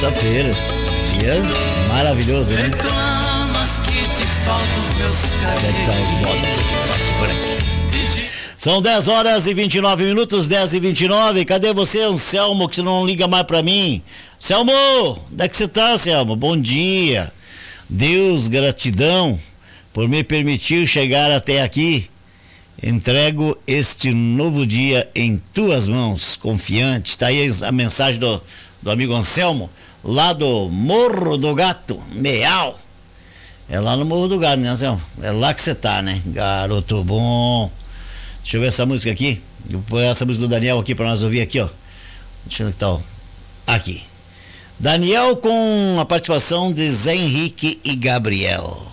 Sexta-feira, dia maravilhoso, né? Reclamas que te faltam os meus São 10 horas e 29 minutos, 10 e 29. Cadê você, Anselmo, que você não liga mais pra mim? Selmo, onde é que você tá, Selmo? Bom dia. Deus, gratidão por me permitir chegar até aqui. Entrego este novo dia em tuas mãos, confiante. Tá aí a mensagem do amigo Anselmo, lá do Morro do Gato, Meal. É lá no Morro do Gato, né, Anselmo? É lá que você tá, né? Garoto bom. Deixa eu ver essa música aqui. Vou pôr essa música do Daniel aqui pra nós ouvir aqui, ó. Deixa eu ver que tal. Aqui. Daniel com a participação de Zé Henrique e Gabriel.